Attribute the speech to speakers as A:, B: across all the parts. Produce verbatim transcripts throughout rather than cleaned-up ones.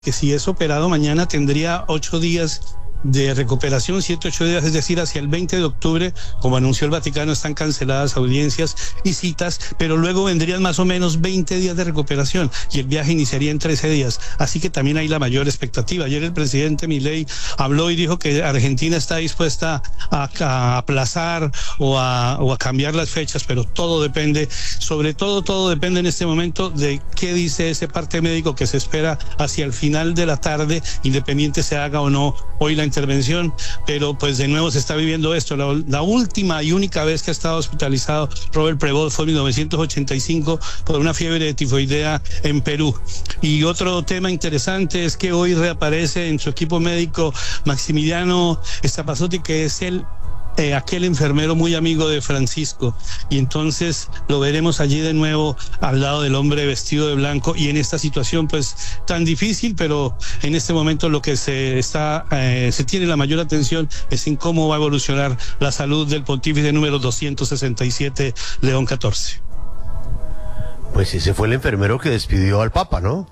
A: que si es operado mañana tendría ocho días de recuperación, siete, ocho días, es decir, hacia el veinte de octubre, como anunció el Vaticano, están canceladas audiencias y citas, pero luego vendrían más o menos veinte días de recuperación y el viaje iniciaría en trece días, así que también hay la mayor expectativa. Ayer el presidente Milei habló y dijo que Argentina está dispuesta a, a aplazar o a, o a cambiar las fechas, pero todo depende, sobre todo todo depende en este momento de qué dice ese parte médico que se espera hacia el final de la tarde, independiente se haga o no hoy la intervención, pero pues de nuevo se está viviendo esto. La, la última y única vez que ha estado hospitalizado Robert Prevost fue en mil novecientos ochenta y cinco por una fiebre de tifoidea en Perú. Y otro tema interesante es que hoy reaparece en su equipo médico Maximiliano Stapassotti, que es el Eh, aquel enfermero muy amigo de Francisco, y entonces lo veremos allí de nuevo al lado del hombre vestido de blanco y en esta situación pues tan difícil, pero en este momento lo que se está eh, se tiene la mayor atención es en cómo va a evolucionar la salud del pontífice número doscientos sesenta y siete, León catorce.
B: Pues ese fue el enfermero que despidió al Papa, ¿no?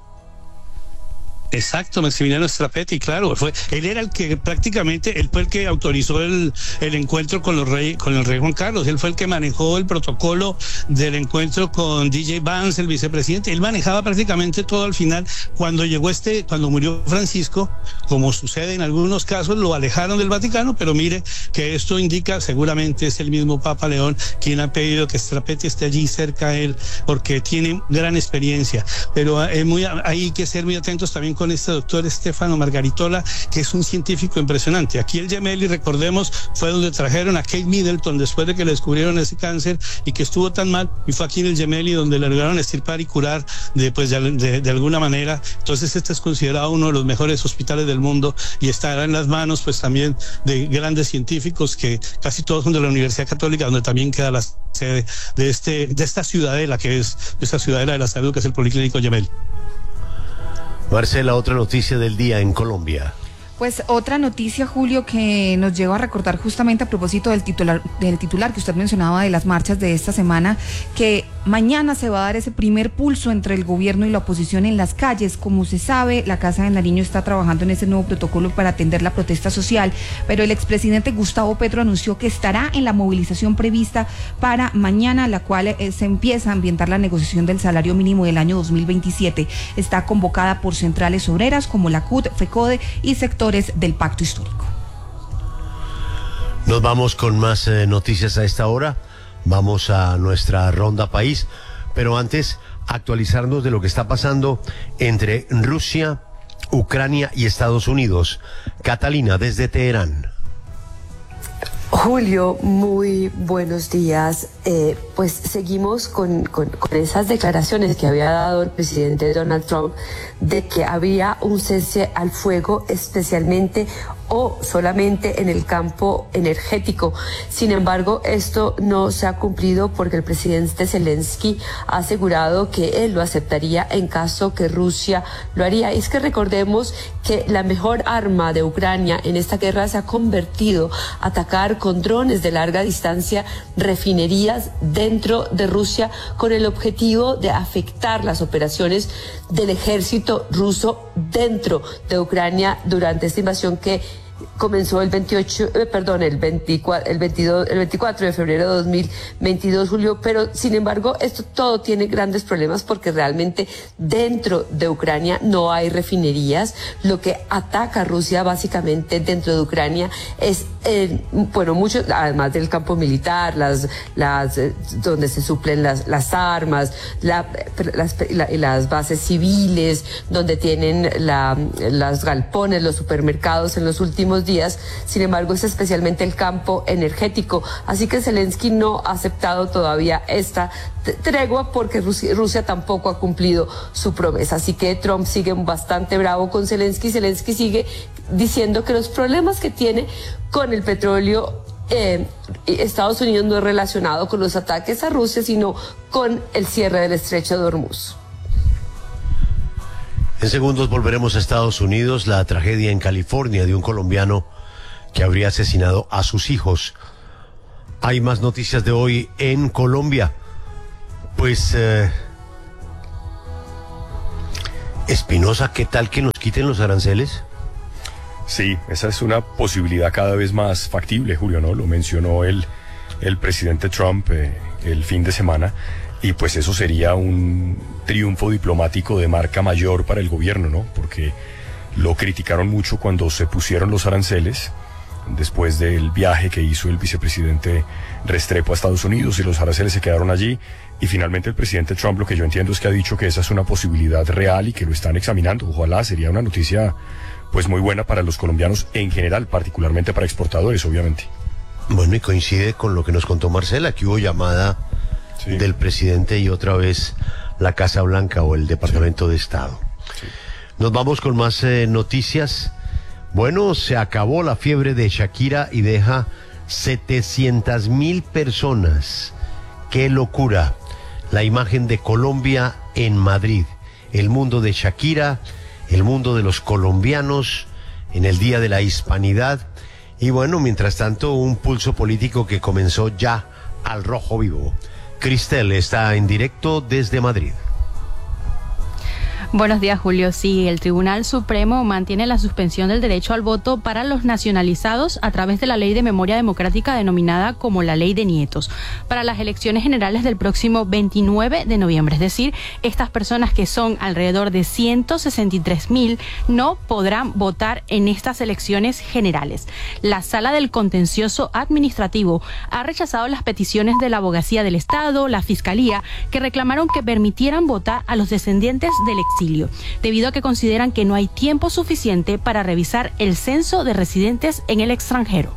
A: Exacto, Maximiliano Strapetti, claro, fue, él era el que prácticamente, él fue el que autorizó el, el encuentro con los rey, con el rey Juan Carlos, él fue el que manejó el protocolo del encuentro con D J Vance, el vicepresidente, él manejaba prácticamente todo al final. Cuando llegó este, cuando murió Francisco, como sucede en algunos casos, lo alejaron del Vaticano, pero mire que esto indica, seguramente es el mismo Papa León quien ha pedido que Strapetti esté allí cerca a él, porque tiene gran experiencia, pero es muy, hay que ser muy atentos también con este doctor Stefano Margaritola, que es un científico impresionante. Aquí el Gemelli, recordemos, fue donde trajeron a Kate Middleton después de que le descubrieron ese cáncer y que estuvo tan mal, y fue aquí en el Gemelli donde le lograron extirpar y curar de, pues, de, de, de alguna manera. Entonces este es considerado uno de los mejores hospitales del mundo y estará en las manos pues también de grandes científicos que casi todos son de la Universidad Católica, donde también queda la sede de, este, de esta ciudadela que es, de esta ciudadela de la salud que es el Policlínico Gemelli.
B: Marcela, otra noticia del día en Colombia.
C: Pues otra noticia, Julio, que nos lleva a recordar justamente a propósito del titular, del titular que usted mencionaba de las marchas de esta semana, que mañana se va a dar ese primer pulso entre el gobierno y la oposición en las calles. Como se sabe, la Casa de Nariño está trabajando en ese nuevo protocolo para atender la protesta social, pero el expresidente Gustavo Petro anunció que estará en la movilización prevista para mañana, la cual eh, se empieza a ambientar la negociación del salario mínimo del año dos mil veintisiete. Está convocada por centrales obreras como la C U T, FECODE y sectores del Pacto Histórico.
B: Nos vamos con más eh, noticias a esta hora. Vamos a nuestra ronda país, pero antes actualizarnos de lo que está pasando entre Rusia, Ucrania y Estados Unidos. Catalina, desde Teherán.
D: Julio, muy buenos días. Eh, pues seguimos con, con, con esas declaraciones que había dado el presidente Donald Trump de que había un cese al fuego, especialmente o solamente en el campo energético. Sin embargo, esto no se ha cumplido porque el presidente Zelensky ha asegurado que él lo aceptaría en caso que Rusia lo haría. Es que recordemos que la mejor arma de Ucrania en esta guerra se ha convertido a atacar con drones de larga distancia refinerías dentro de Rusia con el objetivo de afectar las operaciones del ejército ruso dentro de Ucrania durante esta invasión que comenzó el veintiocho, eh, perdón, el veinticuatro, el veintidós, el veinticuatro de febrero de dos mil veintidós, Julio, pero sin embargo esto todo tiene grandes problemas porque realmente dentro de Ucrania no hay refinerías. Lo que ataca a Rusia básicamente dentro de Ucrania es, eh, bueno, mucho, además del campo militar, las, las, eh, donde se suplen las, las armas, la, las, la, las bases civiles, donde tienen la, las galpones, los supermercados en los últimos días. Sin embargo, es especialmente el campo energético. Así que Zelensky no ha aceptado todavía esta tregua porque Rusia, Rusia tampoco ha cumplido su promesa. Así que Trump sigue bastante bravo con Zelensky. Zelensky sigue diciendo que los problemas que tiene con el petróleo eh, Estados Unidos no es relacionado con los ataques a Rusia, sino con el cierre del estrecho de Hormuz.
B: En segundos volveremos a Estados Unidos. La tragedia en California de un colombiano que habría asesinado a sus hijos. Hay más noticias de hoy en Colombia. Pues eh, Espinosa, ¿qué tal que nos quiten los aranceles?
E: Sí, esa es una posibilidad cada vez más factible, Julio, ¿no? Lo mencionó el, el presidente Trump eh, el fin de semana, y pues eso sería un triunfo diplomático de marca mayor para el gobierno, ¿no? Porque lo criticaron mucho cuando se pusieron los aranceles, después del viaje que hizo el vicepresidente Restrepo a Estados Unidos, y los aranceles se quedaron allí, y finalmente el presidente Trump, lo que yo entiendo es que ha dicho que esa es una posibilidad real y que lo están examinando. Ojalá, sería una noticia pues muy buena para los colombianos en general, particularmente para exportadores, obviamente.
B: Bueno, y coincide con lo que nos contó Marcela, que hubo llamada sí. del presidente y otra vez la Casa Blanca o el Departamento sí. de Estado. Sí. Nos vamos con más eh, noticias. Bueno, se acabó la fiebre de Shakira y deja setecientas mil personas. ¡Qué locura! La imagen de Colombia en Madrid. El mundo de Shakira, el mundo de los colombianos en el Día de la Hispanidad. Y bueno, mientras tanto, un pulso político que comenzó ya al rojo vivo. Cristel está en directo desde Madrid.
F: Buenos días, Julio. Sí, el Tribunal Supremo mantiene la suspensión del derecho al voto para los nacionalizados a través de la Ley de Memoria Democrática denominada como la Ley de Nietos para las elecciones generales del próximo veintinueve de noviembre. Es decir, estas personas, que son alrededor de ciento sesenta y tres mil, no podrán votar en estas elecciones generales. La Sala del Contencioso Administrativo ha rechazado las peticiones de la Abogacía del Estado, la Fiscalía, que reclamaron que permitieran votar a los descendientes del exilio, debido a que consideran que no hay tiempo suficiente para revisar el censo de residentes en el extranjero.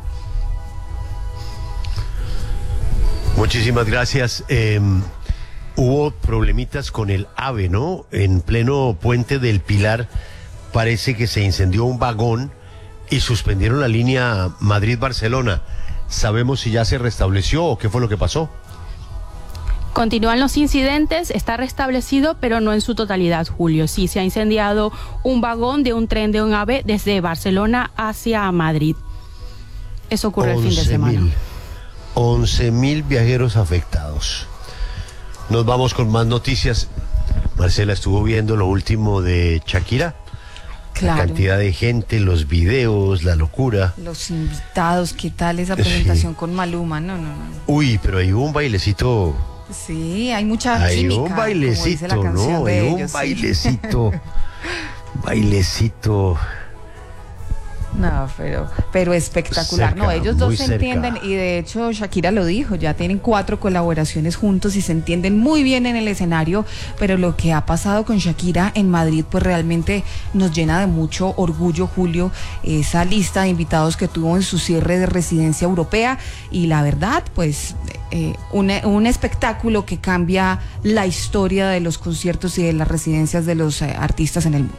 B: Muchísimas gracias. Eh, hubo problemitas con el AVE, ¿no? En pleno puente del Pilar parece que se incendió un vagón y suspendieron la línea Madrid-Barcelona. ¿Sabemos si ya se restableció o qué fue lo que pasó?
F: Continúan los incidentes, está restablecido, pero no en su totalidad, Julio. Sí, se ha incendiado un vagón de un tren de un AVE desde Barcelona hacia Madrid. Eso ocurrió el fin de semana.
B: once mil viajeros afectados. Nos vamos con más noticias. Marcela, ¿estuvo viendo lo último de Shakira?
C: Claro.
B: La cantidad de gente, los videos, la locura.
C: Los invitados, ¿qué tal esa presentación sí. con Maluma? No, no, no.
B: Uy, pero ahí hubo un bailecito.
C: Sí, hay mucha
B: Ahí
C: química.
B: un bailecito, ¿no? Hay un bailecito. Bailecito.
C: No, pero, pero espectacular.
B: Cerca,
C: no, ellos dos se
B: cerca.
C: entienden, y de hecho Shakira lo dijo, ya tienen cuatro colaboraciones juntos y se entienden muy bien en el escenario, pero lo que ha pasado con Shakira en Madrid pues realmente nos llena de mucho orgullo, Julio, esa lista de invitados que tuvo en su cierre de residencia europea, y la verdad pues eh, un, un espectáculo que cambia la historia de los conciertos y de las residencias de los eh, artistas en el mundo.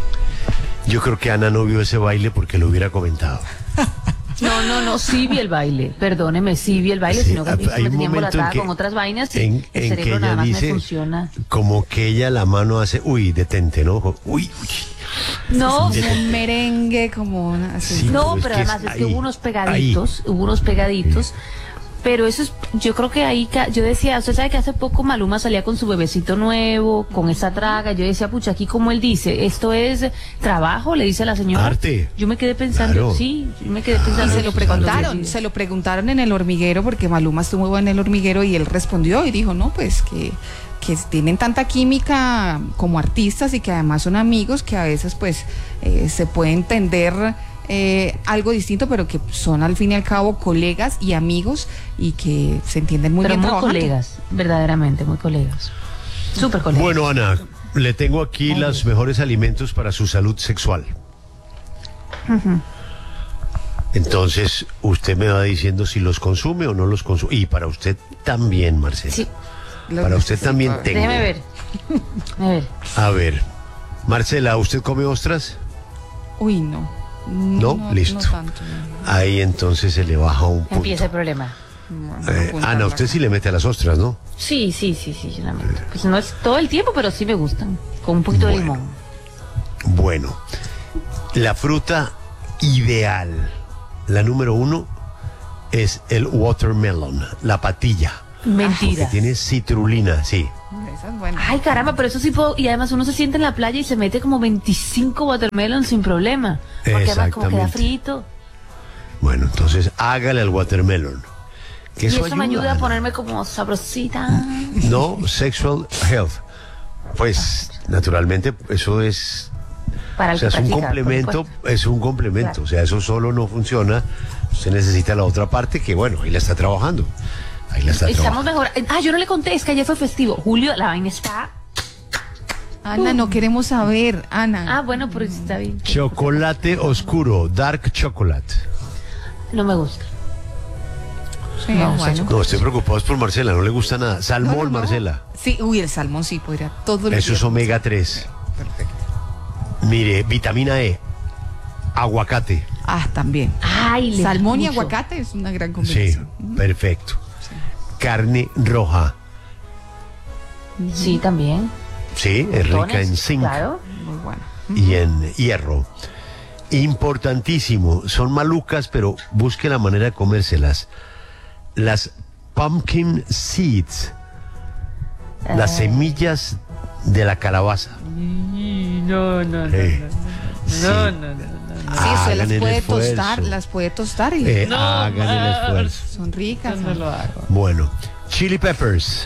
B: Yo creo que Ana no vio ese baile porque lo hubiera comentado.
G: No, no, no, sí vi el baile, perdóneme, sí vi el baile, sí, sino que
B: hay
G: me
B: un
G: tenía embolatada
B: que,
G: con otras vainas y
B: en,
G: el
B: en
G: cerebro
B: que
G: nada
B: ella
G: más
B: dice,
G: me funciona.
B: como que ella la mano hace, uy, detente, ¿no? Uy, uy.
G: No,
C: como un merengue, como una... Así.
B: Sí,
G: no,
B: pero
G: pero
B: es que
G: además
B: es
G: es que
B: ahí,
G: hubo unos pegaditos, hubo unos pegaditos. Sí. Pero eso es, yo creo que ahí, yo decía, usted sabe que hace poco Maluma salía con su bebecito nuevo, con esa traga, yo decía, pucha, aquí como él dice, esto es trabajo, le dice a la señora.
B: Arte.
G: Yo me quedé pensando,
B: Claro.
G: sí, yo me quedé pensando.
C: Y se lo preguntaron, se lo preguntaron en El Hormiguero, porque Maluma estuvo en El Hormiguero y él respondió y dijo, no, pues que... que tienen tanta química como artistas y que además son amigos, que a veces pues eh, se puede entender eh, algo distinto, pero que son al fin y al cabo colegas y amigos y que se entienden muy
G: pero
C: bien
G: muy
C: trabajando.
G: colegas, verdaderamente, muy colegas. Súper colegas.
B: Bueno, Ana, le tengo aquí
C: Ay,
B: los
C: Dios.
B: mejores alimentos para su salud sexual. Uh-huh. Entonces, usted me va diciendo si los consume o no los consume. Y para usted también, Marcela.
G: Sí.
B: Para usted también tengo.
G: Déjeme ver. A ver.
B: A ver, Marcela, ¿usted come ostras?
C: Uy, no.
B: No,
C: no
B: listo.
C: no tanto, no.
B: Ahí entonces se le baja un punto.
G: Empieza el problema.
C: No,
B: Eh,
C: apuntarla
B: Ana, usted
C: acá.
B: sí le mete a las ostras, ¿no?
G: Sí, sí, sí, sí, yo la meto. Pues no es todo el tiempo, pero sí me gustan. Con un poquito de
B: Bueno.
G: limón.
B: Bueno, la fruta ideal, la número uno, es el watermelon, la patilla.
G: Mentira.
B: Que tiene citrulina, sí.
C: Esa es buena.
G: Ay, caramba, pero eso sí puedo. Y además uno se siente en la playa y se mete como veinticinco watermelon sin problema. Porque además como queda frito.
B: Bueno, entonces hágale al watermelon. Que
G: Y
B: eso,
G: eso me
B: ayuda,
G: ayuda a
B: ¿no?
G: ponerme como sabrosita.
B: No, sexual health. Pues, naturalmente, eso es...
G: Para el
B: O sea,
G: que
B: es un
G: practica, por
B: complemento,
G: supuesto.
B: es un complemento.
G: Claro.
B: O sea, eso solo no funciona. Usted necesita la otra parte que, bueno, ahí la está trabajando. Ahí la está
G: Estamos
B: trabajando.
G: mejor. Ah, yo no le conté, es que ayer fue festivo. Julio, la vaina está.
C: Ana, no queremos saber, Ana.
G: Ah, bueno, pero está bien.
B: Chocolate oscuro, dark chocolate.
G: No me gusta.
C: Sí,
G: no,
C: bueno.
B: No, estoy preocupado es por Marcela, no le gusta nada. Salmón,
C: No, no, no.
B: Marcela.
C: Sí, uy, el salmón sí podría todo lo
B: Eso es omega tres.
C: Perfecto.
B: Mire, vitamina E, aguacate.
C: Ah, también.
G: Ay, le
C: Salmón y
G: mucho.
C: aguacate es una gran
B: Sí,
C: combinación.
B: perfecto. Carne roja.
G: Sí, también.
B: Sí, es rica
G: Tones,
B: en zinc
G: Claro.
C: Muy bueno.
B: y en hierro. Importantísimo. Son malucas, pero busque la manera de comérselas. Las pumpkin seeds. Las semillas de la calabaza.
G: No, no, no.
B: Eh, sí.
G: No, no, no.
C: Sí, usted
B: Hagan
C: las
B: el
C: puede
B: esfuerzo.
C: tostar, las puede tostar y
B: Eh,
G: No,
B: hagan el
G: Mar.
B: esfuerzo.
C: son ricas.
G: No lo hago.
B: Bueno, chili peppers.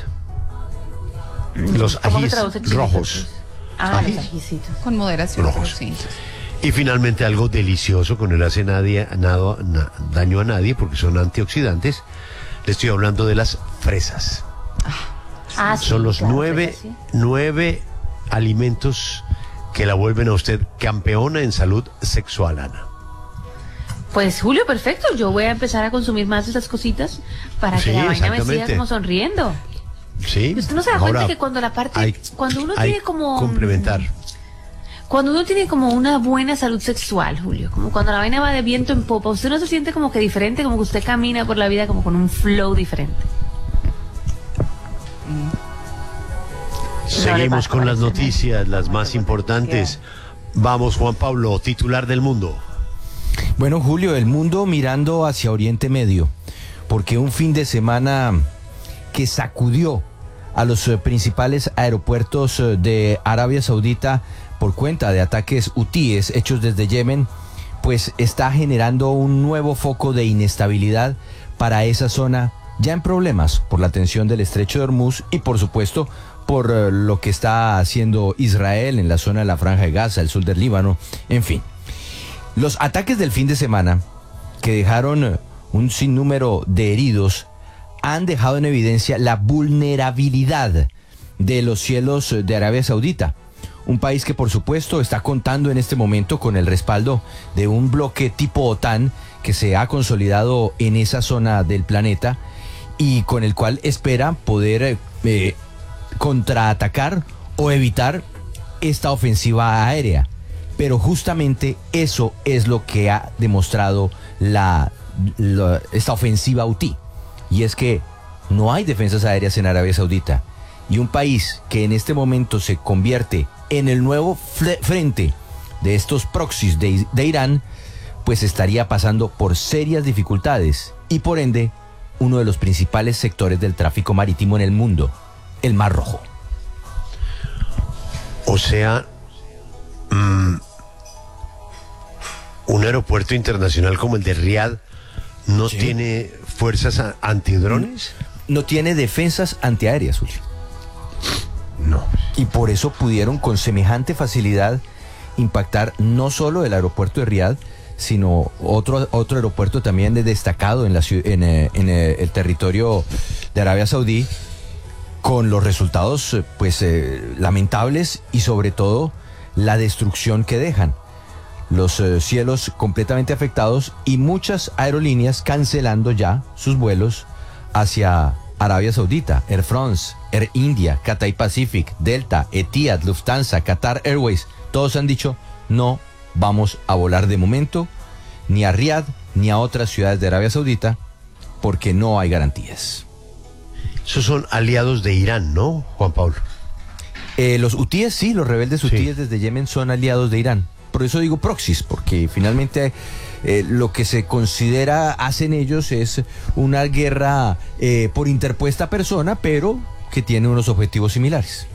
B: Los
G: ¿Cómo se
B: ajís
G: traduce chili
B: rojos.
G: peppers? Ah,
B: Ajís.
G: los ajicitos.
C: Con moderación.
B: Rojos.
C: pero sí.
B: Y finalmente algo delicioso que no le hace nadie, nada, na- daño a nadie porque son antioxidantes. Le estoy hablando de las fresas.
G: Ah, sí,
B: Son los
G: claro,
B: nueve,
G: fresas, sí.
B: nueve alimentos que la vuelven a usted campeona en salud sexual, Ana.
G: Pues Julio, perfecto. Yo voy a empezar a consumir más de esas cositas para
B: Sí,
G: que la vaina me siga
B: exactamente.
G: como sonriendo.
B: ¿Sí?
G: Y usted no se da
B: Ahora,
G: cuenta que cuando la parte,
B: hay-
G: cuando uno
B: hay
G: tiene como
B: complementar.
G: Cuando uno tiene como una buena salud sexual, Julio, como cuando la vaina va de viento en popa, usted no se siente como que diferente, como que usted camina por la vida como con un flow diferente.
B: Seguimos
G: pasa,
B: con las
G: parece, ¿no?
B: noticias, las más importantes. Vamos, Juan Pablo, titular del mundo.
H: Bueno, Julio, el mundo mirando hacia Oriente Medio, porque un fin de semana que sacudió a los eh, principales aeropuertos eh, de Arabia Saudita por cuenta de ataques hutíes hechos desde Yemen, pues está generando un nuevo foco de inestabilidad para esa zona, ya en problemas por la tensión del estrecho de Hormuz y por supuesto por eh, lo que está haciendo Israel en la zona de la Franja de Gaza, el sur del Líbano, en fin. Los ataques del fin de semana, que dejaron eh, un sinnúmero de heridos, han dejado en evidencia la vulnerabilidad de los cielos eh, de Arabia Saudita. Un país que por supuesto está contando en este momento con el respaldo de un bloque tipo OTAN que se ha consolidado en esa zona del planeta y con el cual espera poder eh, eh, contraatacar o evitar esta ofensiva aérea. Pero justamente eso es lo que ha demostrado la, la- esta ofensiva hutí. Y es que no hay defensas aéreas en Arabia Saudita. Y un país que en este momento se convierte en el nuevo fle- frente de estos proxies de, de Irán, pues estaría pasando por serias dificultades y por ende uno de los principales sectores del tráfico marítimo en el mundo, el Mar Rojo.
B: O sea, mm, un aeropuerto internacional como el de Riad no
H: Sí.
B: tiene fuerzas a- antidrones.
H: No tiene defensas antiaéreas, Julio.
B: No.
H: Y por eso pudieron con semejante facilidad impactar no solo el aeropuerto de Riad, sino otro, otro aeropuerto también de- destacado en, la, ciu- en, eh, en, eh, el territorio de Arabia Saudí, con los resultados eh, pues eh, lamentables y sobre todo la destrucción que dejan. Los eh, cielos completamente afectados y muchas aerolíneas cancelando ya sus vuelos hacia Arabia Saudita. Air France, Air India, Cathay Pacific, Delta, Etihad, Lufthansa, Qatar Airways, todos han dicho no vamos a volar de momento ni a Riad ni a otras ciudades de Arabia Saudita porque no hay garantías.
B: Esos son aliados de Irán, ¿no, Juan Pablo?
H: Eh, los hutíes, sí, los rebeldes
B: Sí.
H: hutíes desde Yemen son aliados de Irán. Por eso digo proxies, porque finalmente eh, lo que se considera hacen ellos es una guerra eh, por interpuesta persona, pero que tiene unos objetivos similares.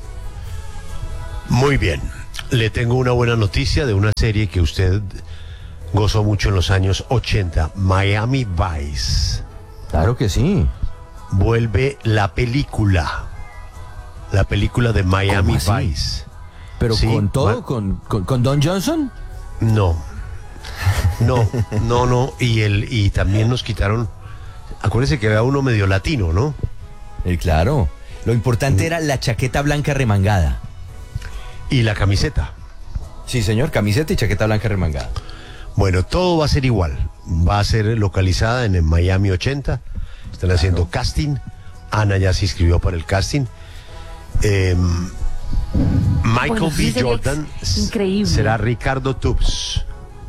B: Muy bien. Le tengo una buena noticia de una serie que usted gozó mucho en los años ochenta, Miami Vice.
H: Claro que sí.
B: Vuelve la película. La película de Miami
H: ¿Cómo así?
B: Vice.
H: ¿Pero
B: Sí,
H: con todo?
B: ma-
H: ¿Con, con, con Don Johnson?
B: No. No, no, no. Y el, y también nos quitaron. Acuérdese que era uno medio latino, ¿no?
H: Eh, claro. Lo importante era la chaqueta blanca remangada.
B: Y la camiseta.
H: Sí, señor, camiseta y chaqueta blanca remangada.
B: Bueno, todo va a ser igual. Va a ser localizada en el Miami ochenta. Están haciendo casting. Ana ya se inscribió para el casting. Eh, Michael
G: Bueno, sí
B: B.
G: sería
B: Jordan
G: increíble.
B: será Ricardo Tubbs.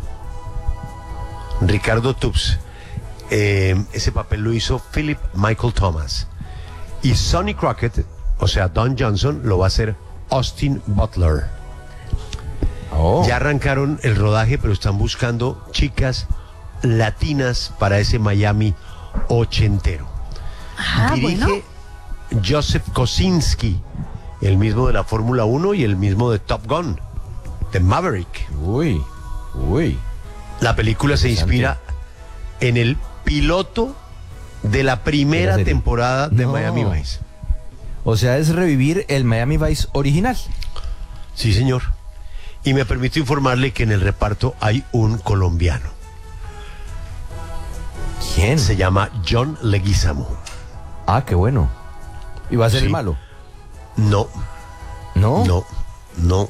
B: Ricardo Tubbs. Eh, ese papel lo hizo Philip Michael Thomas. Y Sonny Crockett, o sea, Don Johnson, lo va a hacer Austin Butler.
H: Oh.
B: Ya arrancaron el rodaje, pero están buscando chicas latinas para ese Miami ochentero.
G: Ah,
B: Dirige
G: bueno.
B: Joseph Kosinski, el mismo de la Fórmula uno y el mismo de Top Gun, de Maverick.
H: Uy, uy.
B: La película se
H: Interesante.
B: inspira en el piloto de la
H: ¿De
B: primera
H: la serie?
B: temporada de
H: No.
B: Miami Vice.
H: O sea, es revivir el Miami Vice original.
B: Sí, señor. Y me permito informarle que en el reparto hay un colombiano.
H: ¿Quién?
B: Se llama John Leguizamo.
H: Ah, qué bueno. ¿Y va a ser
B: Sí.
H: el malo?
B: No,
H: ¿No?
B: no, no.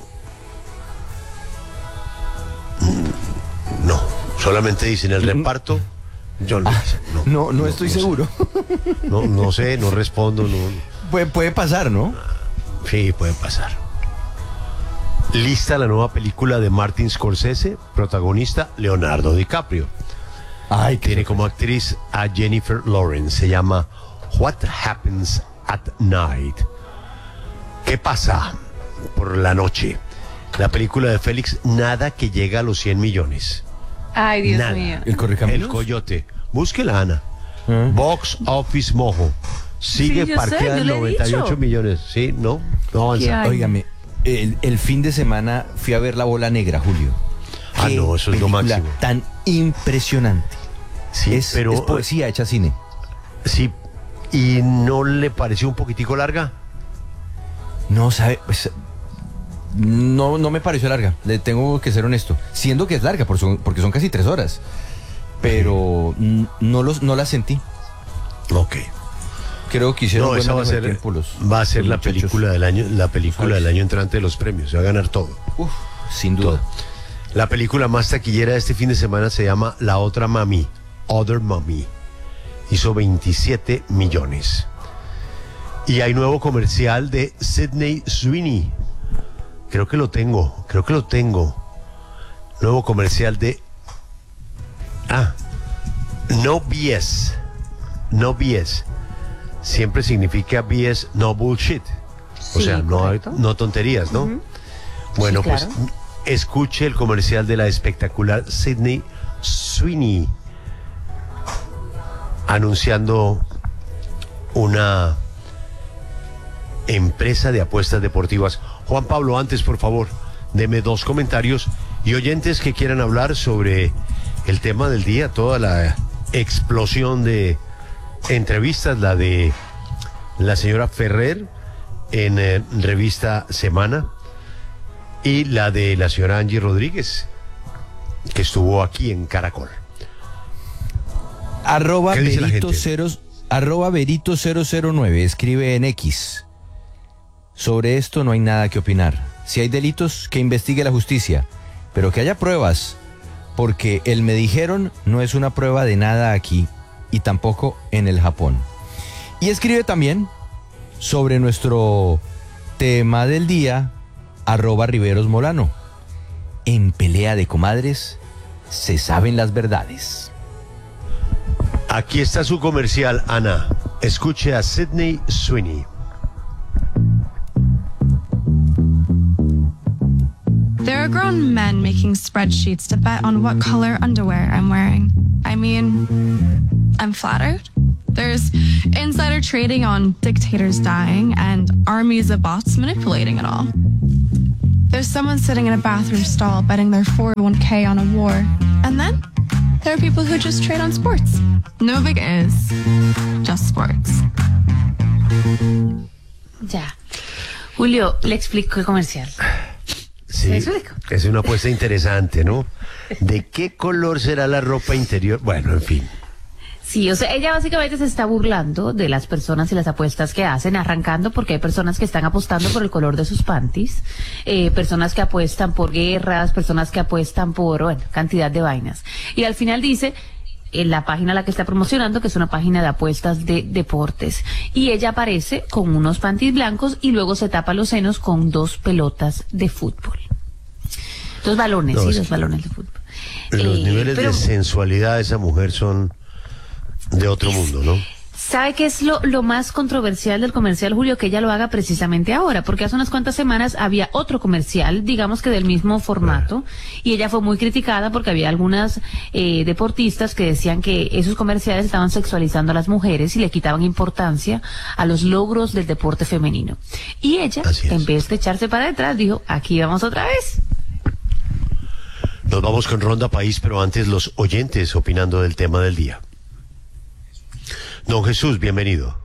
B: Mm, No, solamente dicen el reparto John Leguizamo.
H: No, no estoy
B: sé.
H: seguro.
B: No, no sé, no respondo, no.
H: Puede, puede pasar, ¿no?
B: Sí, puede pasar. Lista la nueva película de Martin Scorsese, protagonista Leonardo DiCaprio.
H: Ay, qué
B: Tiene como actriz a Jennifer Lawrence. Se llama What Happens at Night. ¿Qué pasa por la noche? La película de Félix, nada que llega a los cien millones.
G: Ay, Dios
B: Nada.
G: mío.
H: ¿El correcaminos?
B: El Coyote. Búsquela, Ana.
H: ¿Eh?
B: Box Office Mojo. Sigue
G: Sí, yo sé,
B: parqueada
G: yo
B: en
G: le he
B: noventa y ocho
G: dicho.
B: millones. Sí, no, no
G: ¿Qué
B: avanza.
G: hay?
H: Óigame, el, el fin de semana fui a ver La Bola Negra, Julio.
B: Ah,
H: Qué
B: no, eso es lo
H: película
B: máximo.
H: tan impresionante.
B: Sí,
H: es,
B: pero
H: es poesía hecha cine.
B: sí. ¿Y no le pareció un poquitico larga?
H: No, sabe, pues, no, no me pareció larga, le tengo que ser honesto. Siendo que es larga, por son- porque son casi tres horas. Pero mm, no, los, no la sentí.
B: Ok.
H: Creo que hicieron
B: No,
H: buen
B: esa va a
H: manejo de
B: ser,
H: tiempo los-
B: va a ser
H: los
B: la
H: muchachos.
B: película del año, la película del año entrante de los premios. Se va a ganar todo.
H: Uf, sin duda.
B: Todo. La película más taquillera de este fin de semana se llama La Otra Mami, Other Mommy. Hizo veintisiete millones. Y hay nuevo comercial de Sydney Sweeney. Creo que lo tengo, creo que lo tengo. Nuevo comercial de... Ah, no B S. No B S. Siempre significa B S, no bullshit. O
G: Sí,
B: sea, no, hay-
G: correcto.
B: no tonterías, ¿no? Bueno,
G: Sí,
B: pues
G: claro.
B: escuche el comercial de la espectacular Sydney Sweeney anunciando una empresa de apuestas deportivas. Juan Pablo, antes, por favor, deme dos comentarios y oyentes que quieran hablar sobre el tema del día, toda la explosión de entrevistas, la de la señora Ferrer en eh, revista Semana y la de la señora Angie Rodríguez, que estuvo aquí en Caracol.
H: Arroba
B: ¿Qué dice la
H: Berito
B: gente?
H: cero, arroba Berito cero cero nueve, escribe en X. Sobre esto no hay nada que opinar. Si hay delitos, que investigue la justicia, pero que haya pruebas, porque el me dijeron no es una prueba de nada aquí y tampoco en el Japón. Y escribe también sobre nuestro tema del día, arroba Riveros Molano. En pelea de comadres se saben las verdades.
B: Aquí está su comercial, Ana. Escuche a Sydney Sweeney.
I: There are grown men making spreadsheets to bet on what color underwear I'm wearing. I mean, I'm flattered, There's insider trading on dictators dying and armies of bots manipulating it all. There's someone sitting in a bathroom stall betting their four oh one k on a war. And then there are people who just trade on sports. No big is, just sports.
G: Ya. Julio, le explico el comercial.
B: Sí, es una apuesta interesante, ¿no? ¿De qué color será la ropa interior? Bueno, en fin.
G: Sí, o sea, ella básicamente se está burlando de las personas y las apuestas que hacen, arrancando porque hay personas que están apostando por el color de sus panties, eh, personas que apuestan por guerras, personas que apuestan por, bueno, cantidad de vainas. Y al final dice, en la página a la que está promocionando, que es una página de apuestas de deportes, y ella aparece con unos panties blancos y luego se tapa los senos con dos pelotas de fútbol. Dos balones, no, sí, dos balones de fútbol.
B: Los eh, niveles pero, de sensualidad de esa mujer son de otro mundo, ¿no?
G: ¿Sabe qué es lo, lo más controversial del comercial, Julio? Que ella lo haga precisamente ahora, porque hace unas cuantas semanas había otro comercial, digamos que del mismo formato, y ella fue muy criticada porque había algunas eh, deportistas que decían que esos comerciales estaban sexualizando a las mujeres y le quitaban importancia a los logros del deporte femenino. Y ella, en vez de echarse para detrás, dijo, aquí vamos otra vez.
B: Nos vamos con Ronda País, pero antes los oyentes opinando del tema del día. Don Jesús, bienvenido.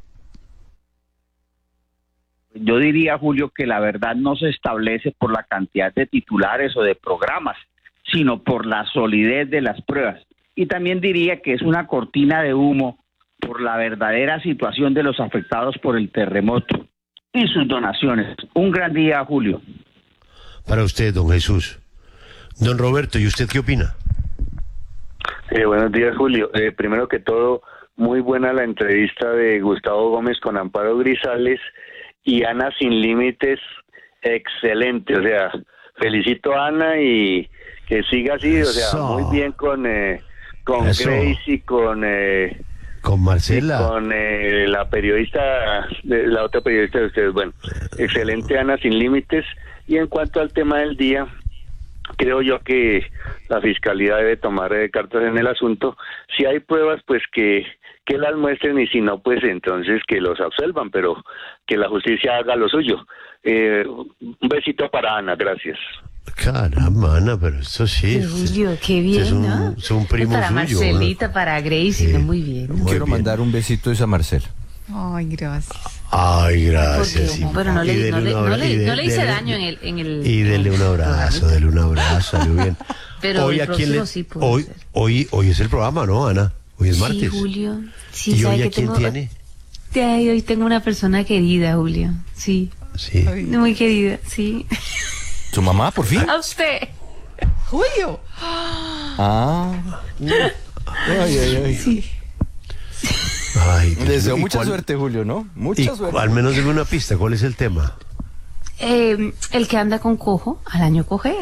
J: Yo diría, Julio, que la verdad no se establece por la cantidad de titulares o de programas, sino por la solidez de las pruebas. Y también diría que es una cortina de humo por la verdadera situación de los afectados por el terremoto y sus donaciones. Un gran día, Julio.
B: Para usted, don Jesús. Don Roberto, ¿y usted qué opina?
K: Eh, buenos días, Julio. Eh, primero que todo, muy buena la entrevista de Gustavo Gómez con Amparo Grisales y Ana Sin Límites, excelente. O sea, felicito a Ana y que siga así, Eso. o sea, muy bien con eh, con Eso. Grace y con eh,
B: con Marcela,
K: con eh, la periodista, la otra periodista de ustedes. Bueno, excelente Ana Sin Límites. Y en cuanto al tema del día, creo yo que la Fiscalía debe tomar eh, cartas en el asunto. Si hay pruebas, pues que, que las muestren, y si no, pues entonces que los absuelvan, pero que la justicia haga lo suyo. Eh, un besito para Ana, gracias.
B: Caramba, Ana, pero eso sí.
G: Julio, qué bien,
B: es un,
G: ¿no?
B: Es un primo
G: para
B: suyo.
G: Marcelita,
B: ¿no?
G: para Gracie, sí. ¿no? Muy bien.
H: Muy Quiero bien. mandar un besito a Marcel.
C: Ay, gracias.
B: Ay, gracias. Sí.
G: Bueno, no le, no le, no le, no le hice daño en el, en el...
B: Y dele un abrazo, dele un abrazo, salió bien.
G: Pero
B: hoy,
G: el
B: ¿a quién le,
G: sí
B: hoy, hoy, hoy es el programa, ¿no, Ana? Hoy es martes.
G: Sí, Julio. Sí,
B: ¿Y hoy a
G: que
B: quién
G: tengo,
B: tiene?
G: Ay, hoy tengo una persona querida, Julio. Sí.
B: Sí.
G: Muy querida, sí.
H: ¿Su mamá, por fin?
G: A usted.
C: Julio.
H: Ah. Ay, ay, ay.
G: Sí.
B: Ay,
H: Les deseo mucha suerte, Julio, ¿no? Mucha suerte.
B: Al menos dime una pista, ¿cuál es el tema?
G: Eh, el que anda con cojo, al año cojea.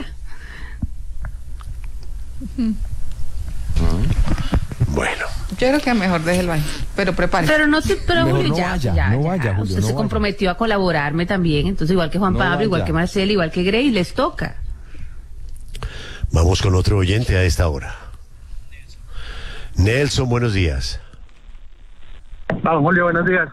C: Mm.
B: Bueno.
C: Yo creo que mejor deje el baño, pero prepárese.
G: Pero no, te, pero
H: Mejor
G: Julio,
H: no
G: ya,
H: vaya,
G: ya,
H: no
G: ya.
H: vaya, Julio,
G: Usted
H: no
G: se
H: vaya.
G: comprometió a colaborarme también, entonces igual que Juan
H: No
G: Pablo,
H: vaya.
G: igual que Marcel, igual que Grace, les toca.
B: Vamos con otro oyente a esta hora. Nelson, buenos días.
L: Vamos, Julio, buenos días.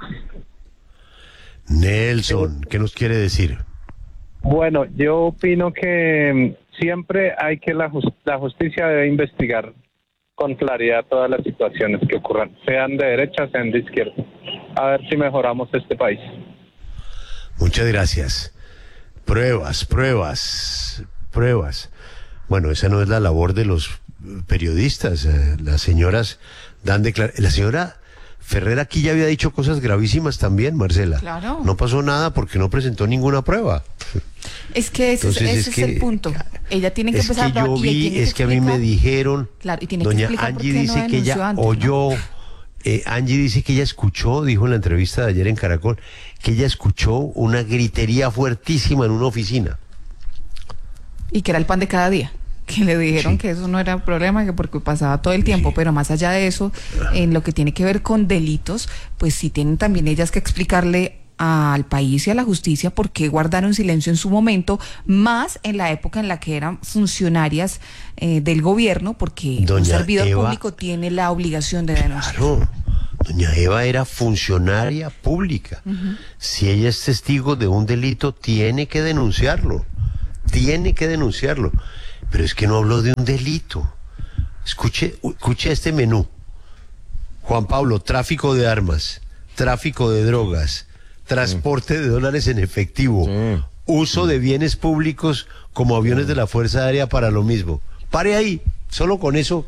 B: Nelson, ¿qué nos quiere decir?
L: Bueno, yo opino que siempre hay que la, just- la justicia debe investigar con claridad todas las situaciones que ocurran, sean de derecha, sean de izquierda. A ver si mejoramos este país.
B: Muchas gracias. Pruebas, pruebas, pruebas. Bueno, esa no es la labor de los periodistas. Eh, las señoras dan declaraciones. La señora Ferrer aquí ya había dicho cosas gravísimas también, Marcela.
C: Claro.
B: No pasó nada porque no presentó ninguna prueba.
C: Es que ese,
B: Entonces,
C: ese
B: es
C: es,
B: que-
C: el punto. Ella tiene que
B: Es
C: empezar
B: que
C: a
B: yo
C: hablar y
B: vi,
C: tiene
B: es que a mí me
C: explicar.
B: dijeron,
C: Claro, y tiene que
B: doña
C: explicar por
B: Angie
C: qué no
B: dice que
C: denunció
B: ella
C: antes, ¿no?
B: oyó, eh, Angie dice que ella escuchó, dijo en la entrevista de ayer en Caracol, que ella escuchó una gritería fuertísima en una oficina.
C: Y que era el pan de cada día. Que le dijeron
B: Sí.
C: que eso no era problema, que porque pasaba todo el tiempo,
B: Sí.
C: pero más allá de eso, en lo que tiene que ver con delitos, pues sí tienen también ellas que explicarle al país y a la justicia por qué guardaron silencio en su momento, más en la época en la que eran funcionarias eh, del gobierno, porque un
B: Doña
C: servidor
B: Eva-
C: público tiene la obligación de denunciar.
B: Claro. Doña Eva era funcionaria pública. Uh-huh. Si ella es testigo de un delito, tiene que denunciarlo. Tiene que denunciarlo. Pero es que no habló de un delito. Escuche, escuche este menú. Juan Pablo, tráfico de armas, tráfico de drogas, transporte de dólares en efectivo, sí. uso de bienes públicos como aviones de la Fuerza Aérea para lo mismo. Pare ahí, solo con eso.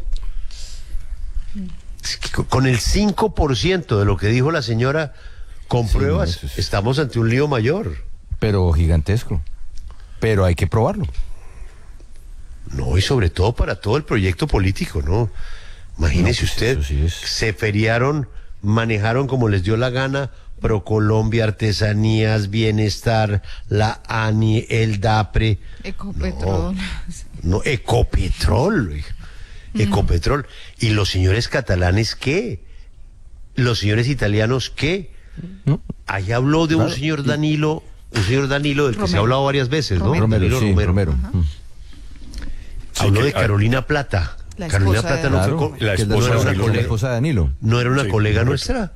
B: Con el cinco por ciento de lo que dijo la señora, con sí, pruebas, no, es... estamos ante un lío mayor.
H: Pero gigantesco. Pero hay que probarlo.
B: No, y sobre todo para todo el proyecto político, ¿no? Imagínese no, pues usted, sí es. Se feriaron, manejaron como les dio la gana, Procolombia, Artesanías, Bienestar, la ANI, el DAPRE.
C: Ecopetrol.
B: No, no Ecopetrol, mm. Ecopetrol. ¿Y los señores catalanes qué? ¿Los señores italianos qué? ¿No? Ahí habló de claro. un señor Danilo, un señor Danilo del Romero. Que se ha hablado varias veces, ¿no?
H: Romero, Danilo sí, Romero. Romero.
B: Sí, habló que, de Carolina Plata.
C: La
B: Carolina Plata no
H: claro,
B: fue
H: la esposa, no era una Danilo, colega, esposa de Danilo.
B: ¿No era una sí, colega
H: correcto.
B: nuestra?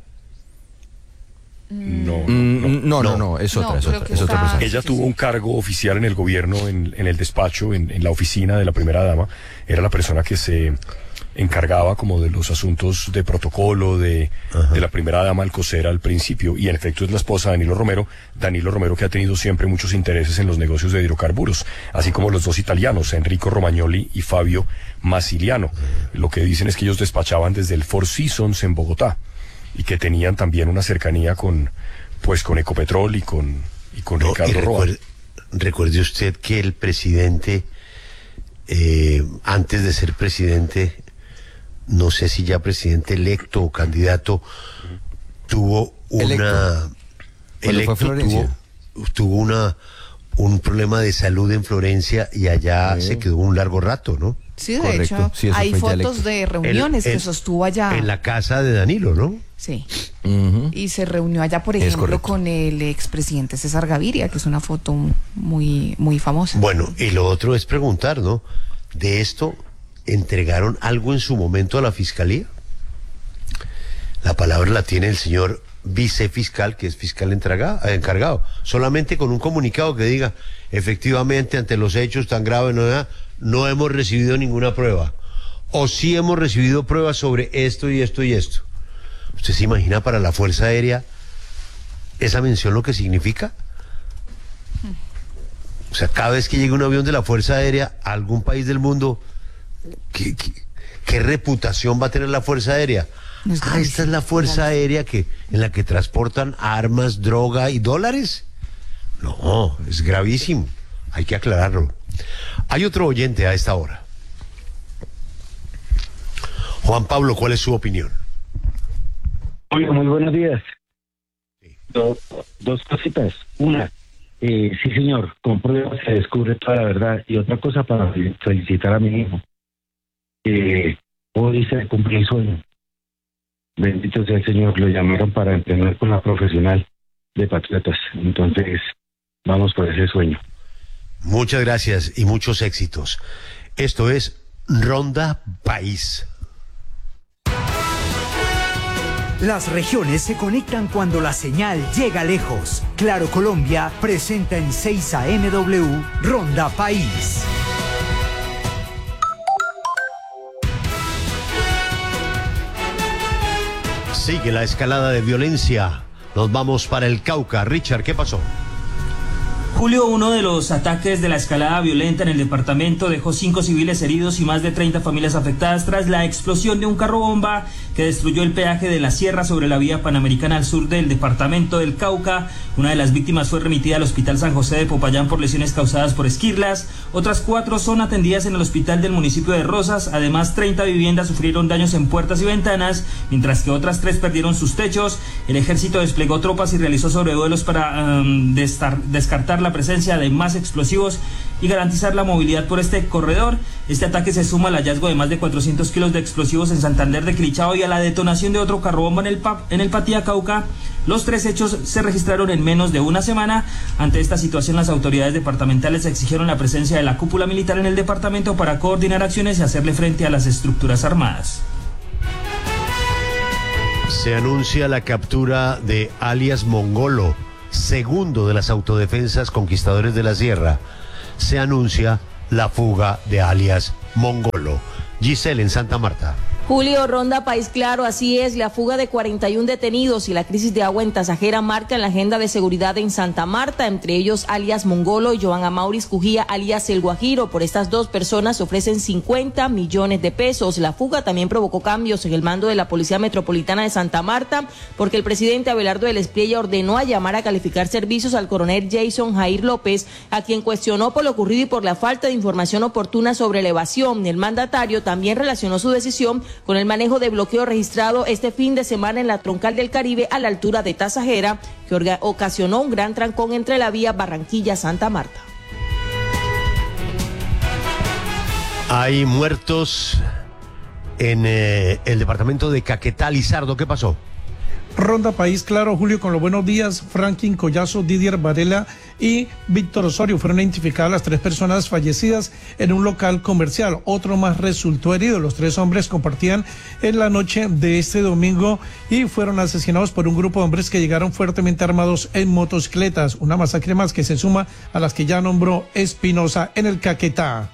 E: No,
H: no, no, no, no, es otra, no, es otra, es otra persona.
E: Ella tuvo un cargo oficial en el gobierno, en, en el despacho, en, en la oficina de la primera dama. Era la persona que se encargaba como de los asuntos de protocolo de, de la primera dama Alcocer al principio, y en efecto es la esposa de Danilo Romero, Danilo Romero que ha tenido siempre muchos intereses en los negocios de hidrocarburos, así como los dos italianos, Enrico Romagnoli y Fabio Masiliano. Lo que dicen es que ellos despachaban desde el Four Seasons en Bogotá, y que tenían también una cercanía con, pues, con Ecopetrol y con, y con no, Ricardo y recuerde,
B: Roa. Recuerde usted que el presidente, eh, antes de ser presidente, no sé si ya presidente electo o candidato, uh-huh. tuvo una
H: electo,
B: electo tuvo, tuvo una un problema de salud en Florencia y allá sí. se quedó un largo rato, ¿no?
C: Sí, de Correcto. hecho, sí, hay fotos de reuniones el, el, que sostuvo allá.
B: En la casa de Danilo, ¿no?
C: Sí.
H: Uh-huh.
C: Y se reunió allá, por ejemplo, con el expresidente César Gaviria, que es una foto muy, muy famosa.
B: Bueno, y lo otro es preguntar, ¿no? De esto, ¿entregaron algo en su momento a la fiscalía? La palabra la tiene el señor vicefiscal, que es fiscal encargado. Solamente con un comunicado que diga, efectivamente, ante los hechos tan graves, no, no hemos recibido ninguna prueba. O sí hemos recibido pruebas sobre esto y esto y esto. ¿Usted se imagina para la Fuerza Aérea esa mención lo que significa? O sea, cada vez que llegue un avión de la Fuerza Aérea a algún país del mundo, ¿qué, qué, qué reputación va a tener la Fuerza Aérea? Es ah, esta es la Fuerza Aérea que en la que transportan armas, droga y dólares. No, es gravísimo. Hay que aclararlo. Hay otro oyente a esta hora. Juan Pablo, ¿cuál es su opinión?
M: Hola, muy buenos días. Sí. Do, dos cositas. Una, eh, sí señor, con pruebas se descubre toda la verdad. Y otra cosa para felicitar a mi hijo. Eh, hoy se cumplió el sueño. Bendito sea el Señor, lo llamaron para entrenar con la profesional de Patriotas. Entonces, vamos por ese sueño.
B: Muchas gracias y muchos éxitos. Esto es Ronda País.
N: Las regiones se conectan cuando la señal llega lejos. Claro Colombia presenta en seis A M W Ronda País.
B: Sigue la escalada de violencia. Nos vamos para el Cauca. Richard, ¿qué pasó?
O: Julio, uno de los ataques de la escalada violenta en el departamento dejó cinco civiles heridos y más de treinta familias afectadas tras la explosión de un carro bomba que destruyó el peaje de la Sierra sobre la vía panamericana al sur del departamento del Cauca. Una de las víctimas fue remitida al Hospital San José de Popayán por lesiones causadas por esquirlas. Otras cuatro son atendidas en el hospital del municipio de Rosas. Además, treinta viviendas sufrieron daños en puertas y ventanas, mientras que otras tres perdieron sus techos. El ejército desplegó tropas y realizó sobrevuelos para um, destar- descartar la presencia de más explosivos y garantizar la movilidad por este corredor. Este ataque se suma al hallazgo de más de cuatrocientos kilos de explosivos en Santander de Quilichao y a la detonación de otro carrobomba en el, P A P, en el Patía Cauca. Los tres hechos se registraron en menos de una semana. Ante esta situación, las autoridades departamentales exigieron la presencia de la cúpula militar en el departamento para coordinar acciones y hacerle frente a las estructuras armadas.
B: Se anuncia la captura de alias Mongolo, segundo de las autodefensas conquistadores de la sierra. Se anuncia la fuga de alias Mongolo. Giselle en Santa Marta.
P: Julio, Ronda País Claro, así es, la fuga de cuarenta y uno detenidos y la crisis de agua en Tasajera marcan la agenda de seguridad en Santa Marta, entre ellos alias Mongolo y Joan Amauris Cujía, alias El Guajiro. Por estas dos personas se ofrecen cincuenta millones de pesos. La fuga también provocó cambios en el mando de la Policía Metropolitana de Santa Marta, porque el presidente Abelardo del Espriella ordenó a llamar a calificar servicios al coronel Jason Jair López, a quien cuestionó por lo ocurrido y por la falta de información oportuna sobre la evasión. El mandatario también relacionó su decisión con el manejo de bloqueo registrado este fin de semana en la troncal del Caribe a la altura de Tasajera, que ocasionó un gran trancón entre la vía Barranquilla-Santa Marta.
B: Hay muertos en eh, el departamento de Caquetá. Lizardo, ¿qué pasó?
Q: Ronda País Claro, Julio, con los buenos días. Franklin Collazo, Didier Varela y Víctor Osorio fueron identificadas las tres personas fallecidas en un local comercial. Otro más resultó herido. Los tres hombres compartían en la noche de este domingo y fueron asesinados por un grupo de hombres que llegaron fuertemente armados en motocicletas. Una masacre más que se suma a las que ya nombró Espinosa en el Caquetá.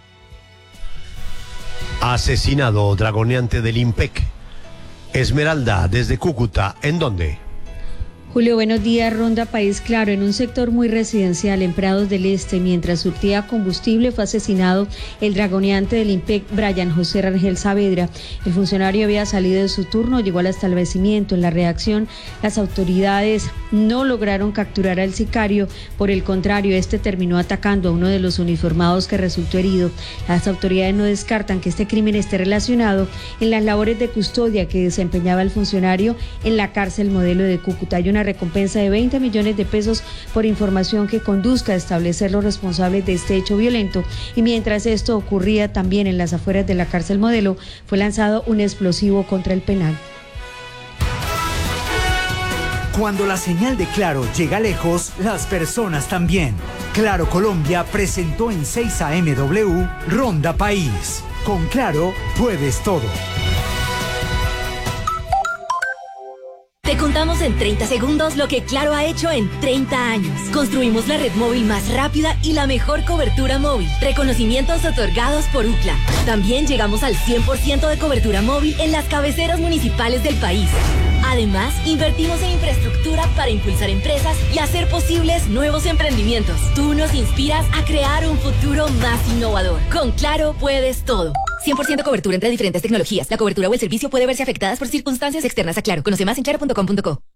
B: Asesinado dragoneante del IMPEC. Esmeralda, desde Cúcuta, ¿en dónde?
R: Julio, buenos días. Ronda País Claro, en un sector muy residencial en Prados del Este, mientras surtía combustible, fue asesinado el dragoneante del IMPEC, Brian José Rangel Saavedra. El funcionario había salido de su turno, llegó al establecimiento. En la reacción, las autoridades no lograron capturar al sicario. Por el contrario, este terminó atacando a uno de los uniformados que resultó herido. Las autoridades no descartan que este crimen esté relacionado en las labores de custodia que desempeñaba el funcionario en la cárcel modelo de Cúcuta. Hay una recompensa de veinte millones de pesos por información que conduzca a establecer los responsables de este hecho violento. Y mientras esto ocurría, también en las afueras de la cárcel modelo fue lanzado un explosivo contra el penal.
N: Cuando la señal de Claro llega lejos, las personas también. Claro Colombia presentó en seis A M W Ronda País. Con Claro puedes todo.
S: Te contamos en treinta segundos lo que Claro ha hecho en treinta años. Construimos la red móvil más rápida y la mejor cobertura móvil. Reconocimientos otorgados por UCLA. También llegamos al cien por ciento de cobertura móvil en las cabeceras municipales del país. Además, invertimos en infraestructura para impulsar empresas y hacer posibles nuevos emprendimientos. Tú nos inspiras a crear un futuro más innovador. Con Claro puedes todo. cien por ciento cobertura entre diferentes tecnologías. La cobertura o el servicio puede verse afectadas por circunstancias externas a Claro. Conoce más en claro punto com punto co.